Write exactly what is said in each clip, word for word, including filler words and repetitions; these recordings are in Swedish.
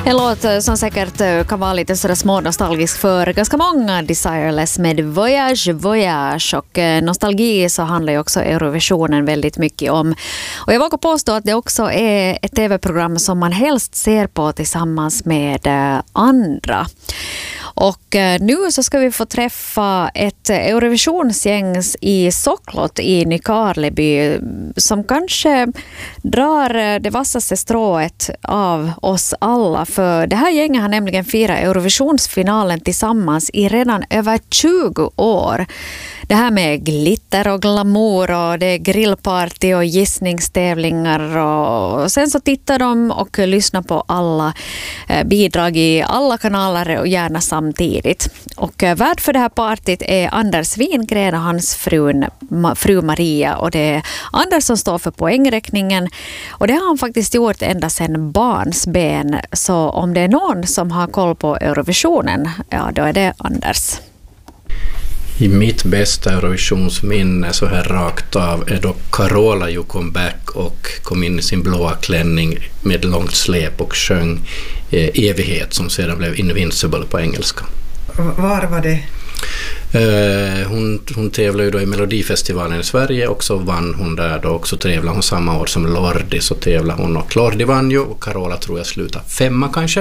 En låt som säkert kan vara lite sådär smånostalgisk för ganska många, Desireless med Voyage, Voyage, och nostalgi så handlar ju också Eurovisionen väldigt mycket om. Och jag vågar påstå att det också är ett tv-program som man helst ser på tillsammans med andra. Och nu så ska vi få träffa ett Eurovisionsgäng i Soklot i Nykarleby som kanske drar det vassaste strået av oss alla. För det här gänget har nämligen firat Eurovisionsfinalen tillsammans i redan över tjugo år. Det här med glitter och glamour och det är grillparty och gissningstävlingar och sen så tittar de och lyssnar på alla bidrag i alla kanaler och gärna samtidigt. Och värd för det här partyt är Anders Wingren och hans frun, fru Maria, och det är Anders som står för poängräkningen och det har han faktiskt gjort ända sedan barnsben, så om det är någon som har koll på Eurovisionen, ja då är det Anders. I mitt bästa Eurovisionsminne så här rakt av är då Carola ju kom back och kom in i sin blåa klänning med långt släp och sjöng eh, Evighet som sedan blev Invincible på engelska. Var var det? Eh, hon, hon tävlade ju då i Melodifestivalen i Sverige och så vann hon där då, och så tävlade hon samma år som Lordi, så tävlade hon och Lordi vann ju och Carola tror jag slutade femma kanske.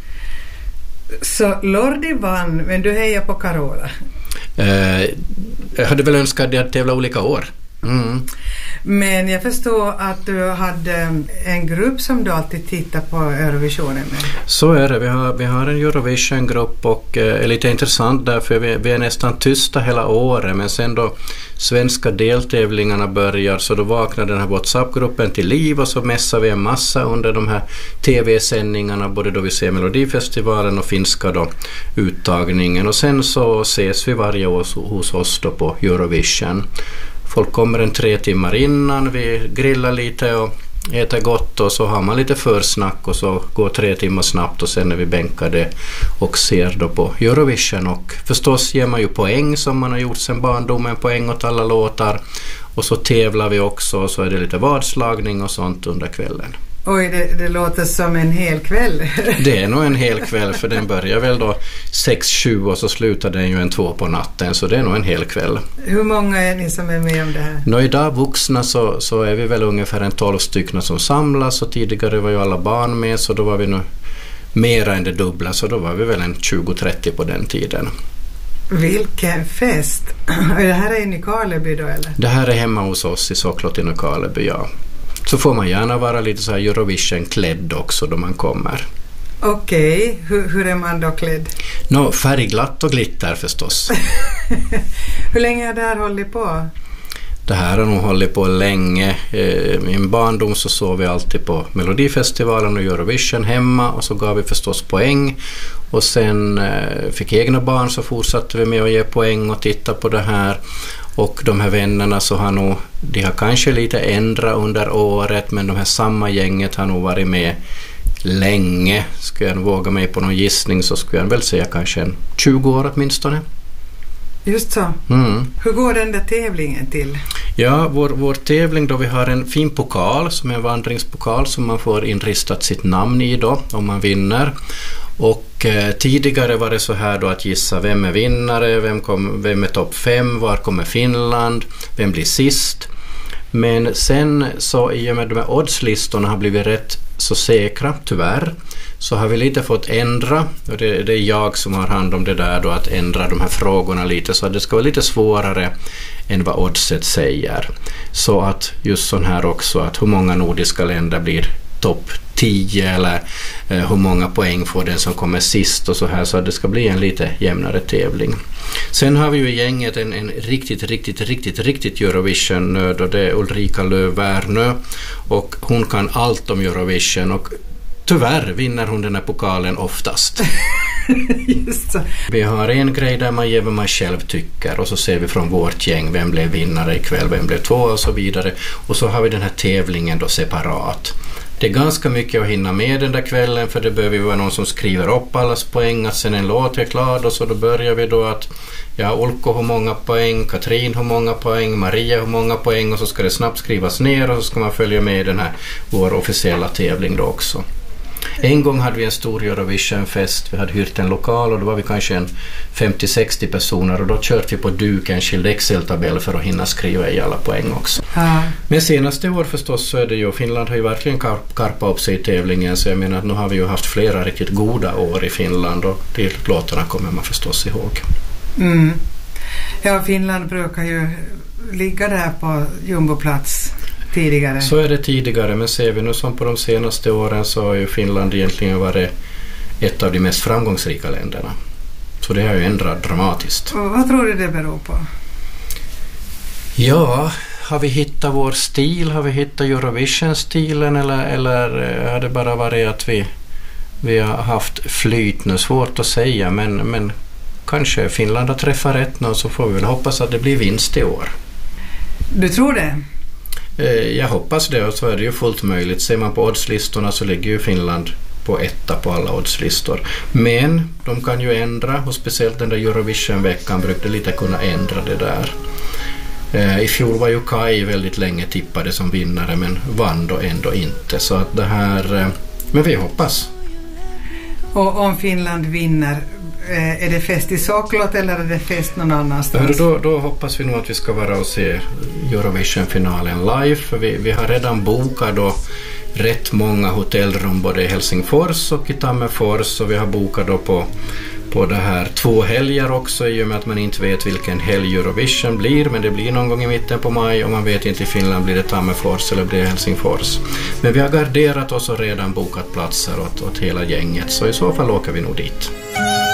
Så Lordi vann, men du hejar på Carola? Eh, jag hade väl önskat att jag tävla olika år. Mm. Men jag förstår att du hade en grupp som du alltid tittar på Eurovisionen med. Så är det. Vi har, vi har en Eurovision-grupp och eh, är lite intressant därför vi, vi är nästan tysta hela året, men sen då svenska deltävlingarna börjar så då vaknar den här WhatsApp-gruppen till liv och så mässar vi en massa under de här tv-sändningarna, både då vi ser Melodifestivalen och finska då uttagningen, och sen så ses vi varje år hos oss då på Eurovision. Folk kommer en tre timmar innan, vi grillar lite och äter gott och så har man lite försnack och så går tre timmar snabbt och sen är vi bänkade och ser då på Eurovision, och förstås ger man ju poäng som man har gjort sedan barndomen, poäng åt alla låtar, och så tävlar vi också och så är det lite vadslagning och sånt under kvällen. Oj, det, det låter som en hel kväll. Det är nog en hel kväll för den börjar väl då sex sju och så slutar den ju en två på natten, så det är nog en hel kväll. Hur många är ni som är med om det här? Nå, idag vuxna så, så är vi väl ungefär en tolv stycken som samlas, och tidigare var ju alla barn med så då var vi nog mera än det dubbla, så då var vi väl en tjugo trettio på den tiden. Vilken fest! Det här är i Nykarleby då eller? Det här är hemma hos oss i Soklot i Nykarleby, ja. Så får man gärna vara lite så här Eurovision-klädd också då man kommer. Okej, okay. hur, hur är man då klädd? Nå, färgglatt och glitter förstås. Hur länge har det här hållit på? Det här har nog hållit på länge. I min barndom så såg vi alltid på Melodifestivalen och Eurovision hemma och så gav vi förstås poäng. Och sen eh, fick egna barn så fortsatte vi med att ge poäng och titta på det här. Och de här vännerna så har nog, de har kanske lite ändrat under året, men de här samma gänget har nog varit med länge. Ska jag våga mig på någon gissning så skulle jag väl säga kanske en tjugo år åtminstone. Just så. Mm. Hur går den där tävlingen till? Ja, vår, vår tävling då, vi har en fin pokal som är en vandringspokal som man får inristat sitt namn i då om man vinner. Och eh, tidigare var det så här då att gissa vem är vinnare, vem, kom, vem är topp fem, var kommer Finland, vem blir sist. Men sen så i och med de här oddslistorna har blivit rätt så säkra, tyvärr, så har vi lite fått ändra, och det, det är jag som har hand om det där då, att ändra de här frågorna lite så att det ska vara lite svårare än vad oddset säger. Så att just sån här också, att hur många nordiska länder blir topp tio eller eh, hur många poäng får den som kommer sist och så här, så att det ska bli en lite jämnare tävling. Sen har vi ju i gänget en, en riktigt, riktigt, riktigt, riktigt Eurovision-nörd, och det är Ulrika Löf-Värnö, och hon kan allt om Eurovision och tyvärr vinner hon den här pokalen oftast. Just så. Vi har en grej där man ger vad man själv tycker, och så ser vi från vårt gäng vem blev vinnare ikväll, vem blev två och så vidare, och så har vi den här tävlingen då separat. Det är ganska mycket att hinna med den där kvällen, för det behöver vara någon som skriver upp allas poäng, att sen en låt är klar och så då börjar vi då att ja, Olko har många poäng, Katrin har många poäng, Maria har många poäng, och så ska det snabbt skrivas ner och så ska man följa med i den här vår officiella tävling då också. En gång hade vi en stor Eurovision-fest, vi hade hyrt en lokal och då var vi kanske en femtio sextio personer och då körde vi på duk en skild Excel-tabell för att hinna skriva i alla poäng också. Ja. Men senaste år förstås så är det ju, Finland har ju verkligen karp, karpat upp sig i tävlingen, så jag menar att nu har vi ju haft flera riktigt goda år i Finland och de låtarna kommer man förstås ihåg. Mm. Ja, Finland brukar ju ligga där på jumboplats tidigare. Så är det tidigare, men ser vi nu som på de senaste åren så har ju Finland egentligen varit ett av de mest framgångsrika länderna. Så det har ju ändrat dramatiskt. Och vad tror du det beror på? Ja, har vi hittat vår stil? Har vi hittat Eurovision-stilen eller, eller har det bara varit att vi, vi har haft flyt nu? Svårt att säga, men, men kanske Finland har träffat rätt nu, så får vi väl hoppas att det blir vinst i år. Du tror det? Jag hoppas det, och så är det ju fullt möjligt. Ser man på oddslistorna så ligger ju Finland på etta på alla oddslistor. Men de kan ju ändra, och speciellt den där Eurovision-veckan brukade lite kunna ändra det där. I fjol var ju Kai väldigt länge tippade som vinnare, men vann då ändå inte. Så att det här, men vi hoppas. Och om Finland vinner, är det fest i Soklot eller är det fest någon annanstans? Då, då hoppas vi nog att vi ska vara och se Eurovision-finalen live. För vi, vi har redan bokat då rätt många hotellrum både i Helsingfors och i Tammerfors, och vi har bokat då på, på det här två helger också, i och med att man inte vet vilken helg Eurovision blir, men det blir någon gång i mitten på maj, och man vet inte i Finland blir det Tammerfors eller blir det Helsingfors. Men vi har garderat oss och redan bokat platser åt, åt hela gänget, så i så fall åker vi nog dit.